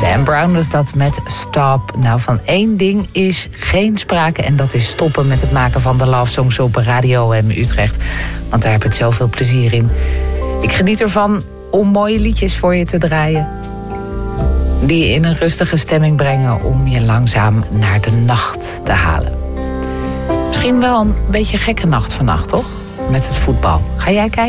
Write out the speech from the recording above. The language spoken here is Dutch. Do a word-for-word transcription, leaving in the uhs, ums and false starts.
Sam Brown was dat met Stop. Nou, van één ding is geen sprake en dat is stoppen met het maken van de love songs op Radio M Utrecht. Want daar heb ik zoveel plezier in. Ik geniet ervan om mooie liedjes voor je te draaien. Die je in een rustige stemming brengen om je langzaam naar de nacht te halen. Misschien wel een beetje gekke nacht vannacht, toch? Met het voetbal. Ga jij kijken?